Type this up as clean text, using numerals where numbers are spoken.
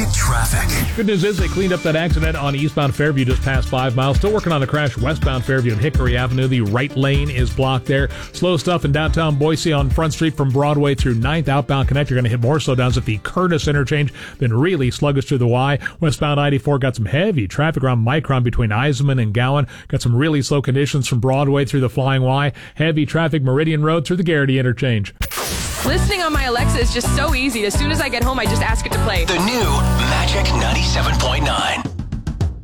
Magic Traffic. Good news is they cleaned up that accident on eastbound Fairview just past 5 miles. Still working on the crash westbound Fairview and Hickory Avenue. The right lane is blocked there. Slow stuff in downtown Boise on Front Street from Broadway through 9th. Outbound Connect, you're going to hit more slowdowns at the Curtis interchange. Been really sluggish through the Y. Westbound I-84 got some heavy traffic around Micron between Eisenman and Gowan. Got some really slow conditions from Broadway through the Flying Y. Heavy traffic Meridian Road through the Garrity interchange. Listening on my Alexa is just so easy. As soon as I get home, I just ask it to play. The new Magic 97.9.